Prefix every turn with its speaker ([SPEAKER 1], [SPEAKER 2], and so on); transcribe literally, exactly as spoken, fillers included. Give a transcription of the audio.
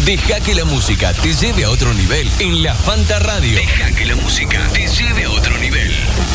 [SPEAKER 1] Deja que la música te lleve a otro nivel en la Fanta Radio. Deja que la música te lleve a otro nivel.